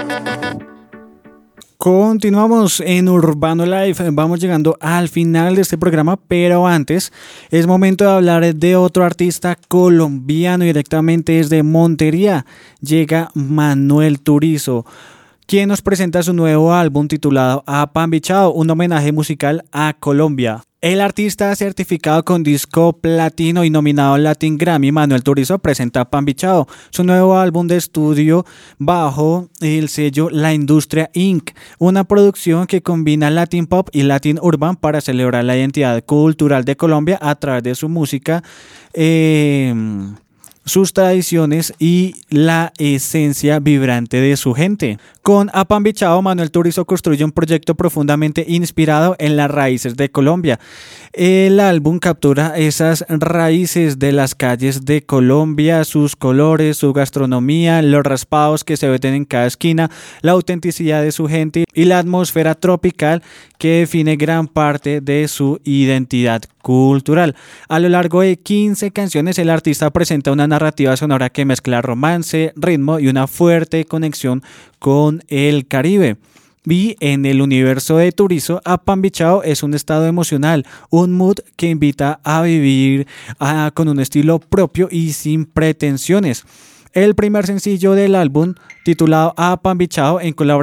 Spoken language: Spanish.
Continuamos en Urbano Life, vamos llegando al final de este programa, pero antes es momento de hablar de otro artista colombiano directamente desde Montería. Llega Manuel Turizo, quien nos presenta su nuevo álbum titulado Apambichao, un homenaje musical a Colombia. El artista certificado con disco platino y nominado al Latin Grammy, Manuel Turizo, presenta Apambichao, su nuevo álbum de estudio bajo el sello La Industria Inc., una producción que combina Latin Pop y Latin Urban para celebrar la identidad cultural de Colombia a través de su música, sus tradiciones y la esencia vibrante de su gente. Con Apambichao, Manuel Turizo construye un proyecto profundamente inspirado en las raíces de Colombia. El álbum captura esas raíces de las calles de Colombia, sus colores, su gastronomía, los raspados que se ven en cada esquina, la autenticidad de su gente y la atmósfera tropical que define gran parte de su identidad cultural. A lo largo de 15 canciones, el artista presenta una narrativa sonora que mezcla romance, ritmo y una fuerte conexión con el Caribe. Y en el universo de Turizo, Apambichao es un estado emocional, un mood que invita a vivir con un estilo propio y sin pretensiones. El primer sencillo del álbum, titulado Apambichao, en colaboración